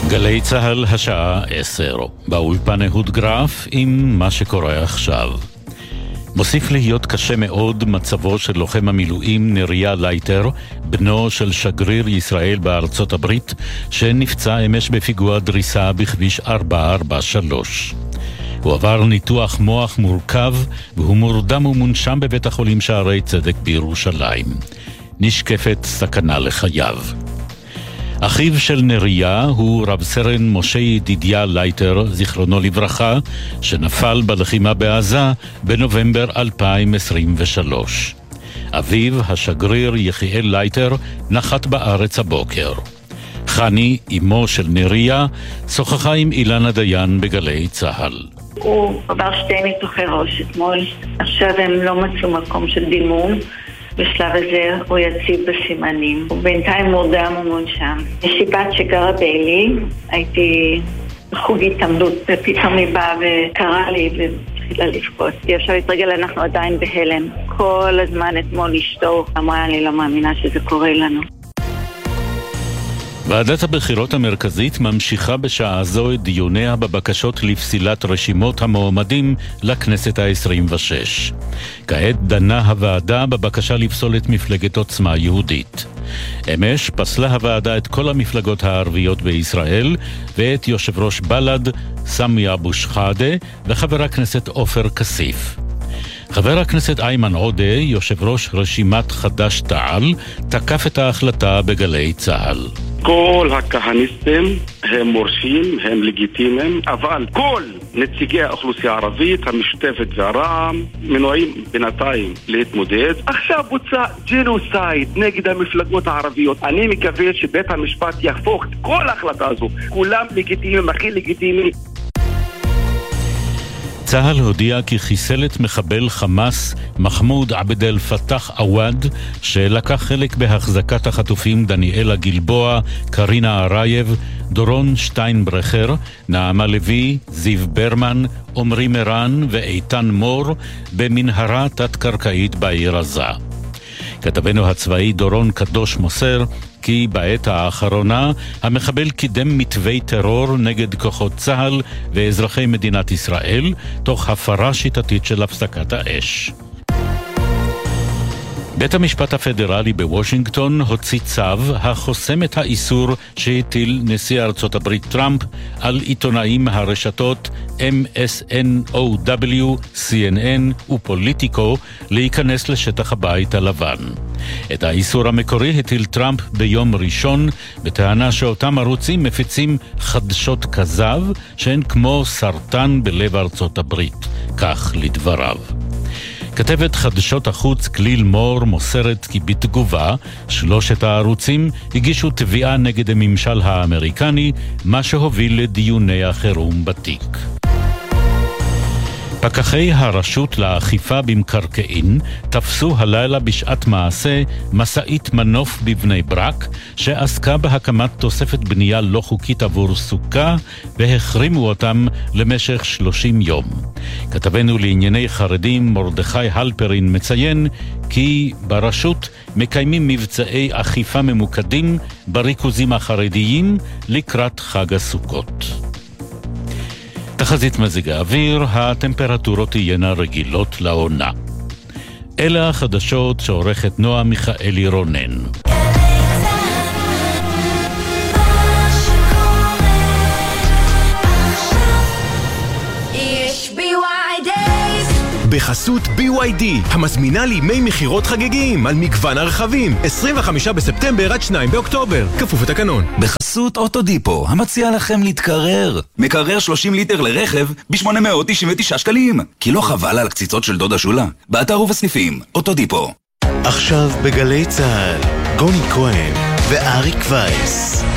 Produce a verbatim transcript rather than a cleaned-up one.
גלי צהל השעה עשר, באולפן אהוד גרף עם מה שקורה עכשיו. מוסיף להיות קשה מאוד מצבו של לוחם המילואים נריה לייטר, בנו של שגריר ישראל בארצות הברית, שנפצע אמש בפיגוע דריסה בכביש ארבע ארבע שלוש. הוא עבר ניתוח מוח מורכב והוא מורדם ומונשם בבית החולים שערי צדק בירושלים. נשקפת סכנה לחייו. אחיו של נריה הוא רב סרן משה ידידיה לייטר, זיכרונו לברכה, שנפל בלחימה בעזה בנובמבר אלפיים עשרים ושלוש. אביו, השגריר יחיאל לייטר, נחת בארץ הבוקר. חני, אמו של נריה, שוחחה עם אילנה דיין בגלי צהל. הוא עבר שתי ניתוחי ראש אתמול, עכשיו הם לא מצאו מקום של דימום. בשלב הזה הוא יציב בסימנים. הוא בינתיים מורדם ומונשם. יש לי בת שגרה בעלי, הייתי בחוג התעמלות, ופתאום היא באה וקראה לי והתחילה לבכות. היא עכשיו התרגל, אנחנו עדיין בהלם. כל הזמן אתמול אשתו אמרה, אני לא מאמינה שזה קורה לנו. ועדת הבחירות המרכזית ממשיכה בשעה זו את דיוניה בבקשות לפסילת רשימות המועמדים לכנסת ה-עשרים ושש. כעת דנה הוועדה בבקשה לפסול את מפלגת עוצמה יהודית. אמש פסלה הוועדה את כל המפלגות הערביות בישראל ואת יושב ראש בל"ד סמי אבו שחאדה וחבר הכנסת עופר כסיף. חבר הכנסת איימן עודה, יושב ראש רשימת חד"ש תע"ל, תקף את ההחלטה בגלי צהל. כל הכהניסטים הם מורשים, הם לגיטימיים, אבל כל נציגי האוכלוסייה הערבית, המשותפת והרע"מ, מנועים בינתיים להתמודד. עכשיו בוצע ג'נוסייד נגד המפלגות הערביות. אני מקווה שבית המשפט יהפוך את כל ההחלטה הזו. כולם לגיטימיים, הכי לגיטימיים. צהל הודיע כי חיסל את מחבל חמאס מחמוד עבד אל פתח עווד, שלקח חלק בהחזקת החטופים דניאלה גלבוע, קרינה ארייב, דורון שטיינברכר, נעמה לוי, זיו ברמן, עומרי מרן ואיתן מור במנהרה תת-קרקעית בעיר עזה. כתבנו הצבאי דורון קדוש מוסר כי בעת האחרונה המחבל קידם מתווי טרור נגד כוחות צהל ואזרחי מדינת ישראל תוך הפרה שיטתית של הפסקת האש. בית המשפט הפדרלי בוושינגטון הוציא צו החוסם את האיסור שהטיל נשיא ארצות הברית טראמפ על עיתונאים מהרשתות אם אס אן או דאבליו, סי אן אן ופוליטיקו להיכנס לשטח הבית הלבן. את האיסור המקורי הטיל טראמפ ביום ראשון בטענה שאותם ערוצים מפיצים חדשות כזב שהן כמו סרטן בלב ארצות הברית, כך לדבריו. כתבת חדשות החוץ כליל מור מוסרת כי בתגובה שלושת הערוצים הגישו תביעה נגד הממשל האמריקני, מה שהוביל לדיוני החירום בתיק. פקחי הרשות לאכיפה במקרקעין תפסו הלילה בשעת מעשה מסעית מנוף בבני ברק שעסקה בהקמת תוספת בנייה לא חוקית עבור סוכה והחרימו אותם למשך שלושים יום. כתבנו לענייני חרדים מרדכי הלפרין מציין כי ברשות מקיימים מבצעי אכיפה ממוקדים בריכוזים החרדיים לקראת חג הסוכות. תחזית מזג האוויר, הטמפרטורות תהיינה רגילות לעונה. אלה החדשות שעורכת נועה מיכאלי רונן. בחסות בי וואי די, המזמינה לימי מחירות חגיגים על מגוון הרכבים, עשרים וחמישה בספטמבר עד שניים באוקטובר, כפוף לתקנון. בחסות אוטודיפו, המציע לכם להתקרר. מקרר שלושים ליטר לרכב ב-שמונה מאות תשעים ותשעה שקלים. כי לא חבל על קציצות של דודה שולה? באתר ובסניפים, אוטודיפו. עכשיו בגלי צהל, גוני כהן ואריק וייס.